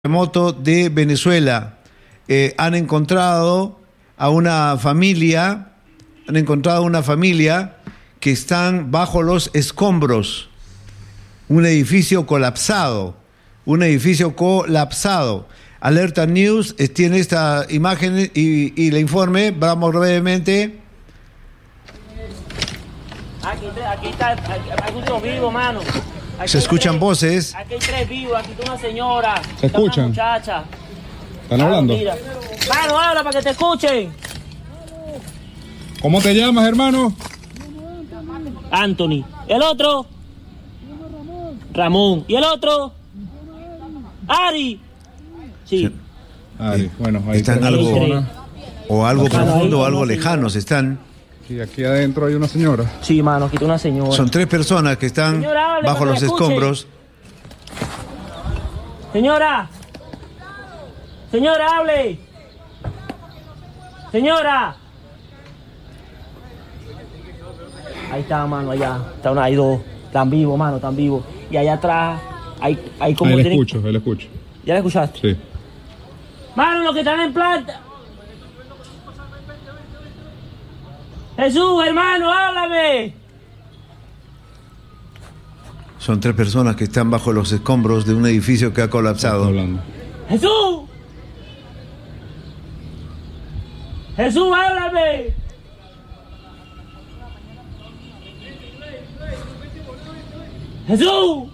Terremoto de Venezuela. Han encontrado una familia que están bajo los escombros. Un edificio colapsado. Alerta News tiene esta imagen y el informe. Vamos brevemente. Aquí está, hay muchos vivos, mano. Se escuchan voces. Aquí hay 3 vivos, aquí está una señora. ¿Se escuchan? Una muchacha. ¿Están hablando? Mira. Mano, habla para que te escuchen. ¿Cómo te llamas, hermano? Anthony. ¿El otro? Ramón. ¿Y el otro? Ari. Sí. Ari, bueno, ahí Están tres algo personas. o algo Mano, profundo ahí o algo no, lejanos están. Y aquí adentro hay una señora. Sí, mano, aquí está una señora. Son 3 personas que están Señora, hable bajo para los que la escuche. escombros. Señora. Señora, hable. Señora. Ahí está, mano, allá. Hay 2. Están vivos, mano, están vivos. Y allá atrás hay como... Ahí le escucho. ¿Ya la escuchaste? Sí. Mano, los que están en planta. Jesús, hermano, háblame. Son 3 personas que están bajo los escombros de un edificio que ha Está colapsado. hablando. Jesús. Jesús, háblame. Jesús.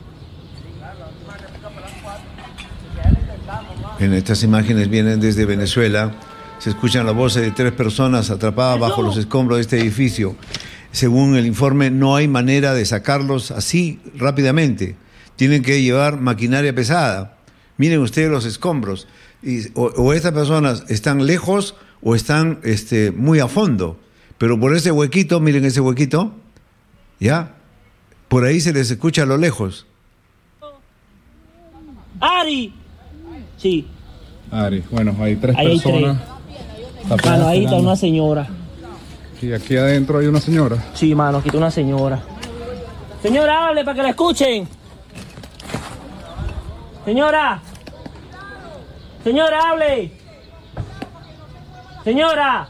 En estas imágenes vienen desde Venezuela. Se escuchan las voces de 3 personas atrapadas bajo los escombros de este edificio. Según el informe, no hay manera de sacarlos así rápidamente. Tienen que llevar maquinaria pesada. Miren ustedes los escombros. O estas personas están lejos o están muy a fondo. Pero por ese huequito, miren ese huequito, ¿ya? Por ahí se les escucha a lo lejos. Ari. Sí. Ari, bueno, hay 3 Ahí hay personas. Mano, ahí está una señora. Y aquí adentro hay una señora. Sí, mano, aquí está una señora. Señora, hable para que la escuchen. Señora. Señora, hable. Señora.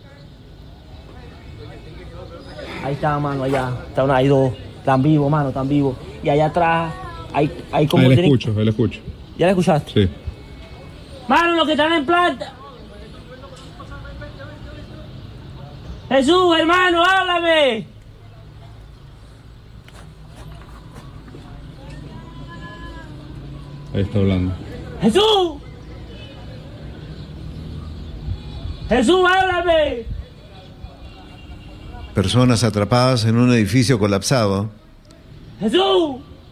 Ahí está, mano, allá. Hay 2. Están vivos, mano, están vivos. Y allá atrás hay como... Ahí le escucho. ¿Ya la escuchaste? Sí. Mano, los que están en planta. Jesús, hermano, háblame. Ahí está hablando. Jesús. Jesús, háblame. Personas atrapadas en un edificio colapsado. Jesús.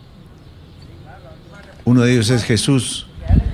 Uno de ellos es Jesús.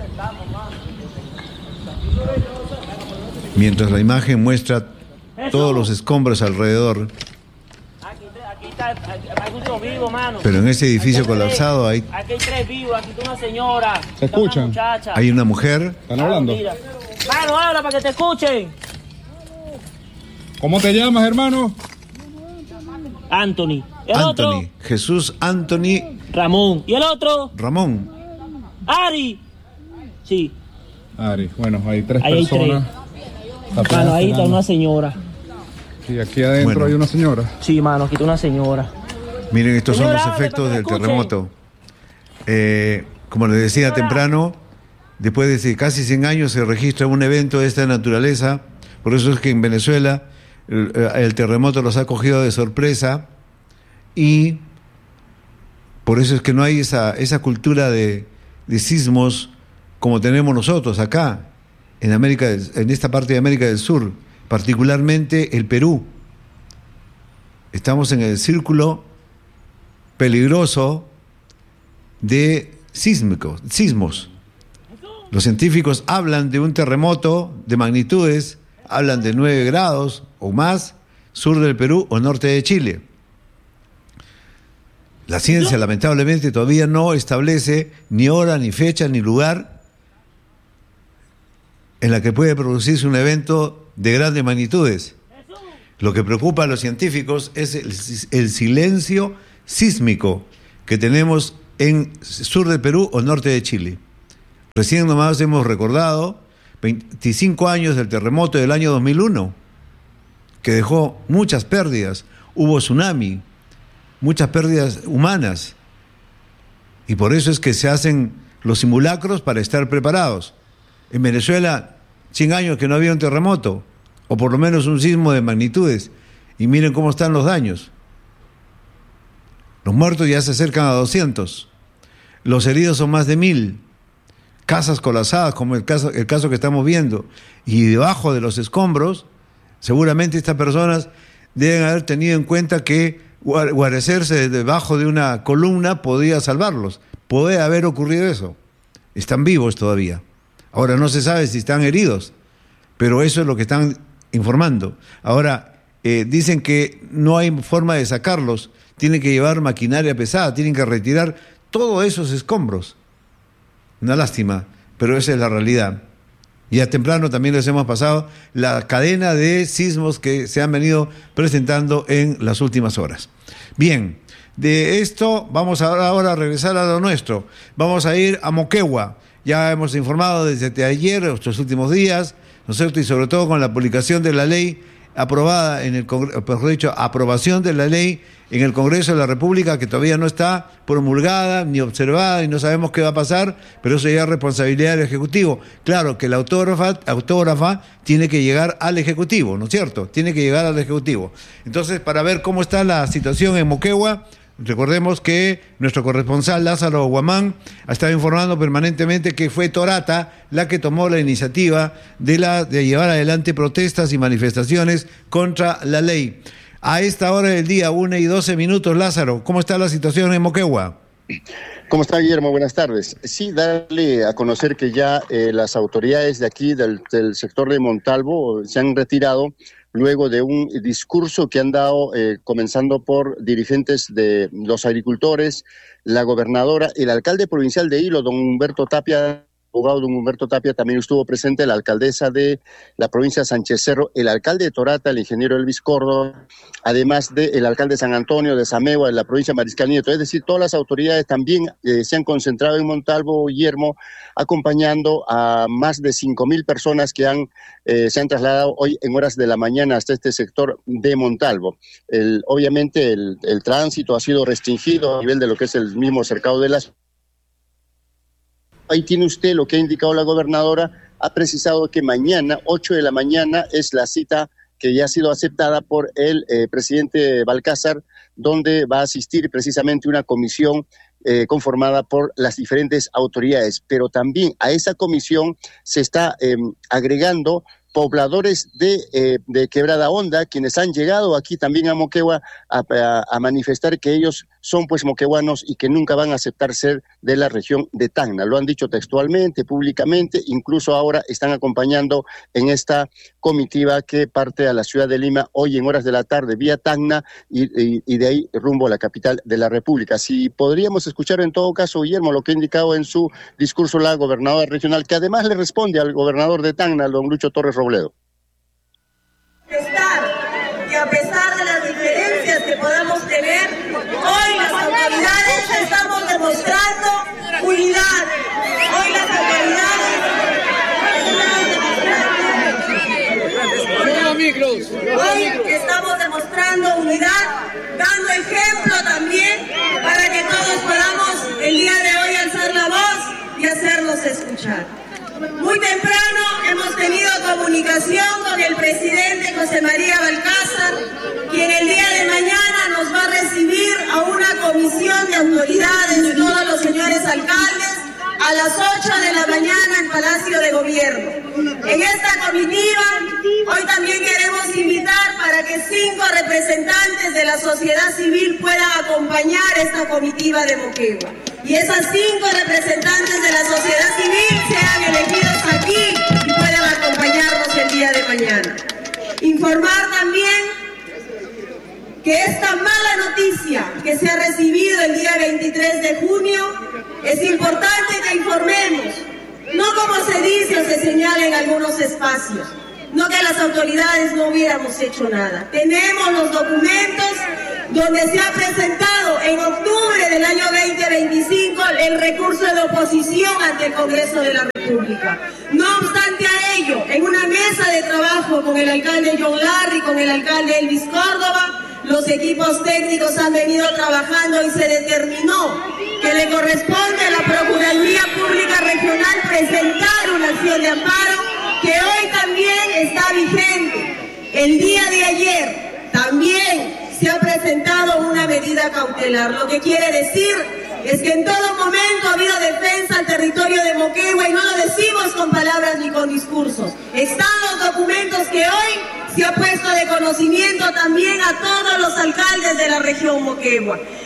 Mientras la imagen muestra todos los escombros alrededor. Aquí está, hay muchos vivos, mano. Pero en ese edificio Aquí hay colapsado Aquí hay 3 vivos, aquí está una señora. ¿Se está una escuchan? muchacha. Hay una mujer. ¿Están hablando? Mira. Mano, habla para que te escuchen. ¿Cómo te llamas, hermano? Anthony. ¿El otro? Anthony. Jesús Anthony Ramón. ¿Y el otro? Ramón. Ari. Sí. Ari, bueno, hay 3 Ahí hay personas. Mano, ahí está una señora. Y aquí adentro Bueno. hay una señora. Sí, mano, aquí está una señora. Miren, estos son Señora, los hable efectos para que del la escuchen. terremoto. Como les decía Señora. temprano, después de casi 100 años se registra un evento de esta naturaleza. Por eso es que en Venezuela el terremoto los ha cogido de sorpresa y por eso es que no hay esa cultura de sismos como tenemos nosotros acá en esta parte de América del Sur, particularmente el Perú. Estamos en el círculo peligroso de sismos. Los científicos hablan de un terremoto de magnitudes, hablan de 9 grados o más, sur del Perú o norte de Chile. La ciencia, lamentablemente, todavía no establece ni hora, ni fecha, ni lugar en la que puede producirse un evento de grandes magnitudes. Lo que preocupa a los científicos es el silencio sísmico que tenemos en sur de Perú o norte de Chile. Recién nomás hemos recordado 25 años del terremoto del año 2001, que dejó muchas pérdidas. Hubo tsunami, muchas pérdidas humanas. Y por eso es que se hacen los simulacros para estar preparados. En Venezuela, 100 años que no había un terremoto, o por lo menos un sismo de magnitudes. Y miren cómo están los daños. Los muertos ya se acercan a 200. Los heridos son más de 1000. Casas colapsadas, como el caso que estamos viendo. Y debajo de los escombros, seguramente estas personas deben haber tenido en cuenta que guarecerse debajo de una columna podía salvarlos. Puede haber ocurrido eso. Están vivos todavía. Ahora no se sabe si están heridos, pero eso es lo que están informando. Ahora, dicen que no hay forma de sacarlos. Tienen que llevar maquinaria pesada, tienen que retirar todos esos escombros. Una lástima, pero esa es la realidad. Ya temprano también les hemos pasado la cadena de sismos que se han venido presentando en las últimas horas. Bien, de esto vamos ahora a regresar a lo nuestro. Vamos a ir a Moquegua. Ya hemos informado desde ayer, estos últimos días, ¿no es cierto? Y sobre todo con la publicación de la ley aprobada en el Congreso, mejor dicho, aprobación de la ley en el Congreso de la República, que todavía no está promulgada ni observada y no sabemos qué va a pasar, pero eso ya es responsabilidad del Ejecutivo. Claro que la autógrafa tiene que llegar al Ejecutivo, ¿no es cierto? Tiene que llegar al Ejecutivo. Entonces, para ver cómo está la situación en Moquegua, recordemos que nuestro corresponsal Lázaro Guamán ha estado informando permanentemente que fue Torata la que tomó la iniciativa de llevar adelante protestas y manifestaciones contra la ley. A esta hora del día, 1:12, Lázaro, ¿cómo está la situación en Moquegua? ¿Cómo está, Guillermo? Buenas tardes. Sí, darle a conocer que ya las autoridades de aquí, del sector de Montalvo, se han retirado luego de un discurso que han dado, comenzando por dirigentes de los agricultores, la gobernadora, el alcalde provincial de Hilo, don Humberto Tapia, abogado don Humberto Tapia, también estuvo presente, la alcaldesa de la provincia de Sánchez Cerro, el alcalde de Torata, el ingeniero Elvis Córdoba, además del alcalde de San Antonio, de Samegua, de la provincia de Mariscal Nieto. Es decir, todas las autoridades también se han concentrado en Montalvo, Guillermo, acompañando a más de 5,000 personas que se han trasladado hoy en horas de la mañana hasta este sector de Montalvo. Obviamente el tránsito ha sido restringido a nivel de lo que es el mismo cercado de las. Ahí tiene usted lo que ha indicado la gobernadora, ha precisado que mañana, 8 de la mañana, es la cita que ya ha sido aceptada por el presidente Balcázar, donde va a asistir precisamente una comisión conformada por las diferentes autoridades. Pero también a esa comisión se está agregando pobladores de Quebrada Honda, quienes han llegado aquí también a Moquegua a manifestar que ellos son pues moqueguanos y que nunca van a aceptar ser de la región de Tacna. Lo han dicho textualmente, públicamente, incluso ahora están acompañando en esta comitiva que parte a la ciudad de Lima hoy en horas de la tarde vía Tacna y de ahí rumbo a la capital de la República. Si podríamos escuchar en todo caso, Guillermo, lo que ha indicado en su discurso la gobernadora regional, que además le responde al gobernador de Tacna, don Lucho Torres Robledo. Y a pesar de las diferencias que podamos tener, hoy las autoridades estamos demostrando unidad. Hoy las autoridades estamos demostrando unidad, dando ejemplo también para que todos podamos el día de hoy alzar la voz y hacernos escuchar. Muy temprano hemos tenido comunicación con el presidente José María Balcázar, quien el día de mañana nos va a recibir a una comisión de autoridades, todos los señores alcaldes, a las 8 de la mañana en Palacio de Gobierno. En esta comitiva, hoy también queremos invitar para que 5 representantes de la sociedad civil puedan acompañar esta comitiva de Moquegua. Y esas 5 representantes de la sociedad civil sean elegidos aquí y puedan acompañarnos el día de mañana. Informar también que esta mala noticia que se ha recibido el día 23 de junio, es importante que informemos, no como se dice o se señala en algunos espacios, no que las autoridades no hubiéramos hecho nada. Tenemos los documentos donde se ha presentado en octubre del año 2025 el recurso de oposición ante el Congreso de la República. No obstante a ello, en una mesa de trabajo con el alcalde John Larry, con el alcalde Elvis Córdoba, los equipos técnicos han venido trabajando y se determinó que le corresponde a la Procuraduría Pública Regional presentar una acción de amparo que hoy también está vigente. El día de ayer también se ha presentado una medida cautelar, lo que quiere decir es que en todo momento ha habido defensa al territorio de Moquegua y no lo decimos con palabras ni con discursos. Están los documentos que hoy se ha puesto de conocimiento también a todos los alcaldes de la región Moquegua.